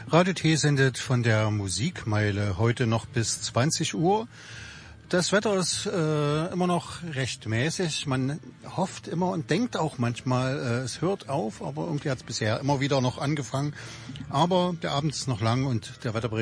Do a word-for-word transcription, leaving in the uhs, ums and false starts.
Radio T sendet von der Musikmeile heute noch bis zwanzig Uhr. Das Wetter ist äh, immer noch recht mäßig. Man hofft immer und denkt auch manchmal, äh, es hört auf, aber irgendwie hat es bisher immer wieder noch angefangen. Aber der Abend ist noch lang und der Wetterbericht